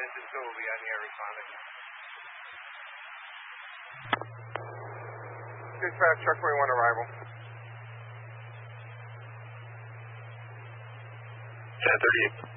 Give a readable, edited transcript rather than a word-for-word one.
engine 2 will be on the air responding. Dispatch, truck 21 arrival. 1038.